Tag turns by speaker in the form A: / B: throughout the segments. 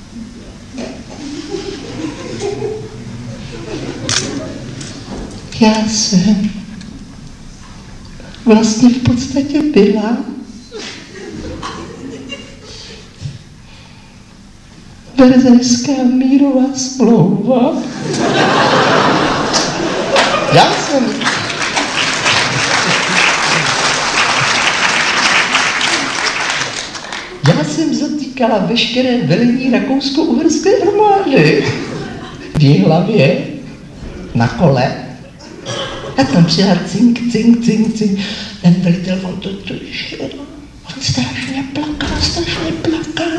A: Já jsem vlastně v podstatě byla Verzejská mírová smlouva. Já jsem zatýkala veškeré velení rakousko-uherské armády v Jihlavě na kole. A tam přijela cink. Ten velitel, on strašně plakal.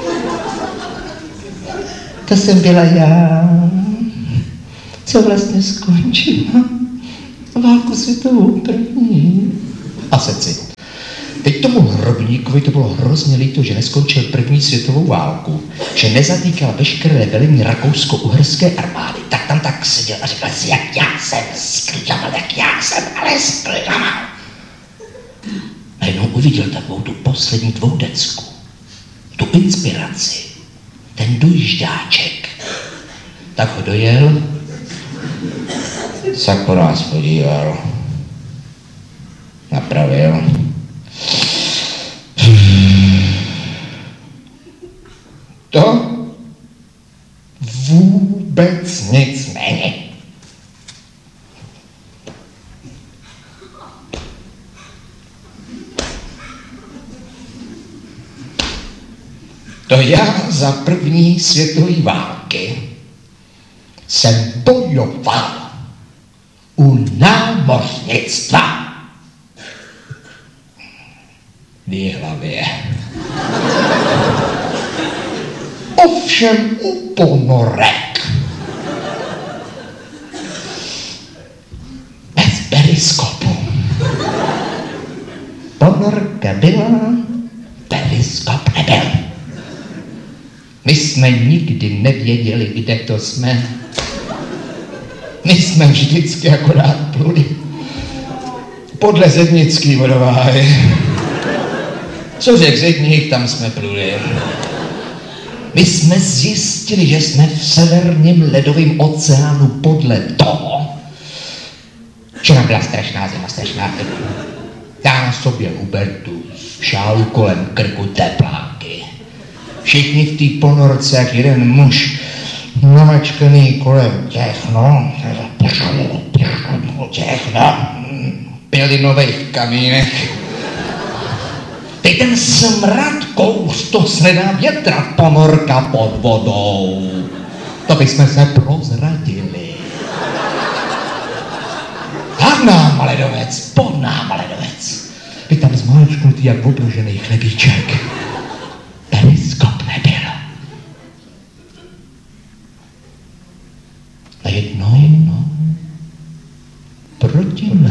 A: To jsem byla já, co vlastně skončila válku světovou první. A seci. Teď tomu hrobníkovi to bylo hrozně líto, že neskončil první světovou válku, že nezatýkal veškeré velení rakousko-uherské armády. Tak tam tak seděl a říkal si, jak já jsem sklikamal. A jednou uviděl takovou tu poslední dvoudecku, tu inspiraci, ten dojíždáček. Tak ho dojel, se po nás podíval, napravil. To vůbec nic není. To já za první světové války jsem bojoval u námořnictva v Jihlavě. Ovšem u ponorek. Bez periskopu. Ponorka byla, periskop nebyl. My jsme nikdy nevěděli, kde to jsme. My jsme vždycky akorát pluli podle zednický vodováhy. Co řekl zedník, tam jsme pluli. My jsme zjistili, že jsme v severním ledovém oceánu podle toho, že nám byla strašná zima, dá na sobě Hubertus, šálu kolem krku tepláky. Všichni v té ponorce, jak jeden muž, namačkaný kolem těch, pělinových kamínek. Teď ten smrad kous, to se nedá větrat, ponorka pod vodou. To bychom se prozradili. Pod náma ledovec. Vy tam zmáčknutý jak obložený chlebíček. Periskop nebyl. Najednou proti